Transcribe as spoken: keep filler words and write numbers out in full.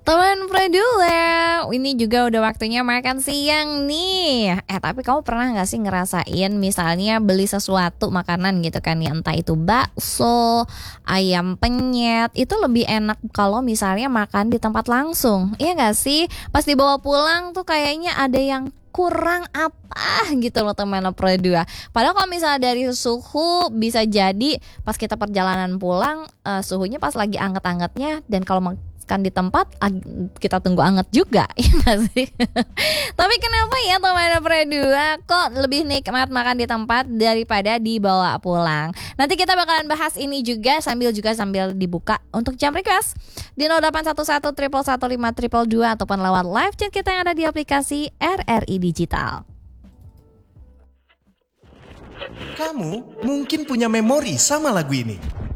Teman Produla, ini juga udah waktunya makan siang nih. Eh tapi kamu pernah gak sih ngerasain misalnya beli sesuatu makanan gitu kan ya, entah itu bakso, ayam penyet, itu lebih enak kalau misalnya makan di tempat langsung. Iya gak sih? Pas dibawa pulang tuh kayaknya ada yang kurang apa gitu loh teman Produla. Padahal kalau misalnya dari suhu bisa jadi pas kita perjalanan pulang uh, suhunya pas lagi anget-angetnya, dan kalau makan di tempat kita tunggu anget juga, ya nggak sih? Tapi kenapa ya teman Produla kok lebih nikmat makan di tempat daripada dibawa pulang? Nanti kita bakalan bahas ini juga sambil juga sambil dibuka untuk jam request di nol delapan satu satu satu satu lima dua dua ataupun lewat live chat kita yang ada di aplikasi R R I Digital. Kamu mungkin punya memori sama lagu ini.